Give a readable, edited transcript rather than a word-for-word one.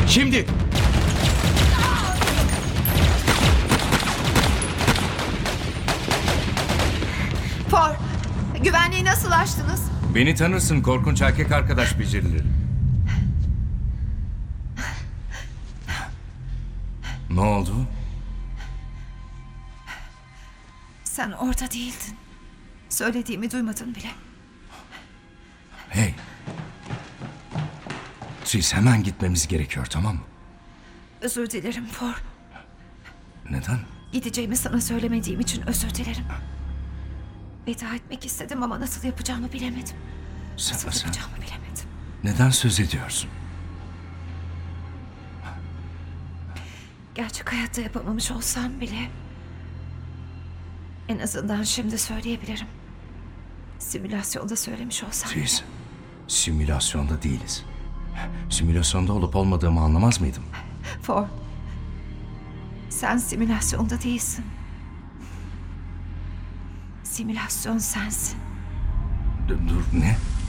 Şimdi! For, güvenliği nasıl aştınız? Beni tanırsın, korkunç erkek arkadaş becerileri. Ne oldu? Sen orada değildin. Söylediğimi duymadın bile. Hey. Siz hemen gitmemiz gerekiyor, tamam mı? Özür dilerim For. Neden? Gideceğimi sana söylemediğim için özür dilerim. Veda etmek istedim ama nasıl yapacağımı bilemedim. Nasıl Sen yapacağımı bilemedim. neden söz ediyorsun? Gerçek hayatta yapamamış olsam bile en azından şimdi söyleyebilirim. Simülasyonda söylemiş olsam. Siz simülasyonda değiliz. Simülasyonda olup olmadığımı anlamaz mıydım? For, sen simülasyonda değilsin. Simülasyon sensin. Dur, ne?